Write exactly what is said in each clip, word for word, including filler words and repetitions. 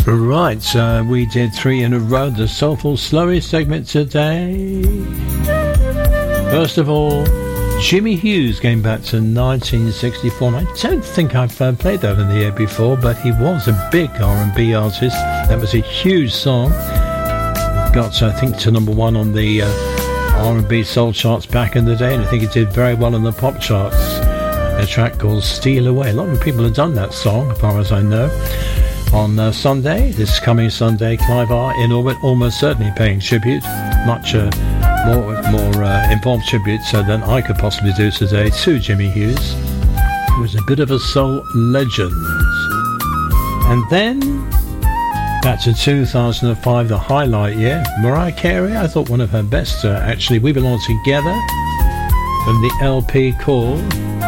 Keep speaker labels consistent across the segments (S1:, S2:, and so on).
S1: Right, uh, we did three in a row, the Soulful Slurry segment today. First of all, Jimmy Hughes came back to nineteen sixty-four. I don't think I've uh, played that in the air before, but he was a big R and B artist. That was a huge song. Got, I think, to number one on the uh, R and B soul charts back in the day, and I think it did very well on the pop charts. A track called Steal Away. A lot of people have done that song, as far as I know. On uh, Sunday, this coming Sunday, Clive R in Orbit, almost certainly paying tribute, much uh, more more uh, involved tribute uh, than I could possibly do today to Jimmy Hughes, who was a bit of a soul legend. And then back to two thousand five, the highlight year, Mariah Carey. I thought one of her best, uh, actually, We Belong Together, from the L P called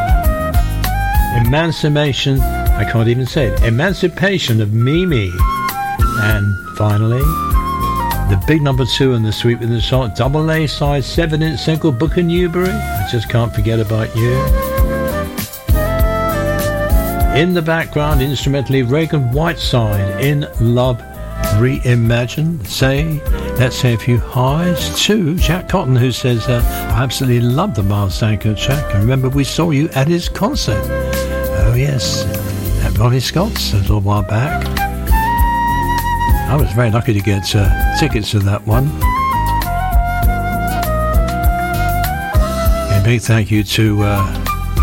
S1: Emancipation. I can't even say it. Emancipation of Mimi. And finally, the big number two in the sweep in the chart, double A side, seven inch single, Booker Newberry. I Just Can't Forget About You. In the background, instrumentally, Reagan Whiteside, In Love Reimagined. Say, let's say a few highs to Jack Cotton, who says, uh, I absolutely love the Miles Danko track. And remember, we saw you at his concert. Oh yes, at Ronnie Scott's a little while back. I was very lucky to get uh, tickets to that one. A big thank you to uh,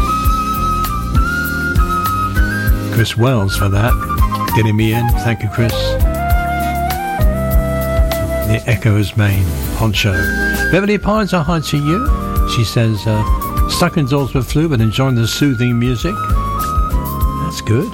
S1: Chris Wells for that, getting me in. Thank you, Chris. The Echoes main honcho. Beverly Pines, a hi to you. She says, uh, stuck indoors with flu but enjoying the soothing music. That's good.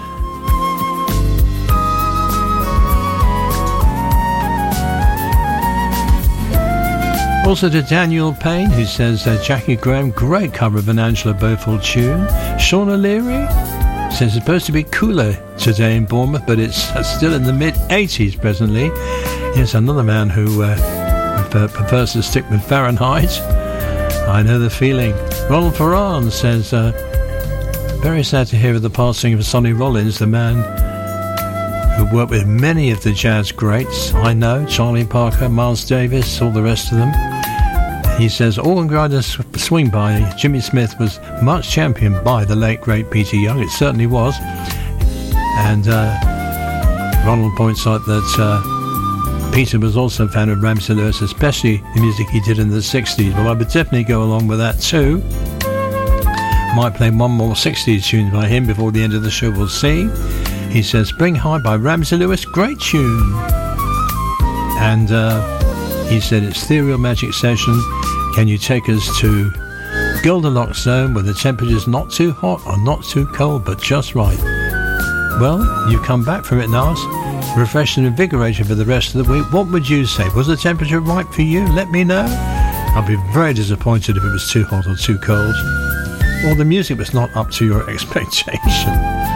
S1: Also to Daniel Payne, who says, uh, Jackie Graham, great cover of an Angela Beaufort tune. Sean O'Leary says it's supposed to be cooler today in Bournemouth, but it's uh, still in the mid eighties presently. Yes, another man who uh, prefers to stick with Fahrenheit. I know the feeling. Ronald Ferran says, uh, very sad to hear of the passing of Sonny Rollins, the man who worked with many of the jazz greats. I know, Charlie Parker, Miles Davis, all the rest of them. He says, Organ Grinder Swing by Jimmy Smith was much championed by the late, great Peter Young. It certainly was. And uh, Ronald points out that uh, Peter was also a fan of Ramsey Lewis, especially the music he did in the sixties. Well, I would definitely go along with that too. Might play one more sixties tune by him before the end of the show, we'll see. He says, Spring High by Ramsey Lewis, great tune. And uh, he said, it's Ethereal Magic Session. Can you take us to Goldilocks Zone where the temperature's not too hot or not too cold, but just right? Well, you've come back from it now, refreshed and invigorated for the rest of the week. What would you say? Was the temperature right for you? Let me know. I'll be very disappointed if it was too hot or too cold, or the music was not up to your expectation.